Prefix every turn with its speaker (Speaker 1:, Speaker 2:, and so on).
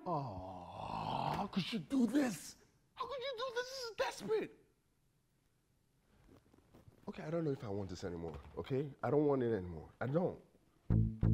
Speaker 1: Oh, how could you do this? How could you do this? This is desperate. Okay, I don't know if I want this anymore, okay? I don't want it anymore. I don't.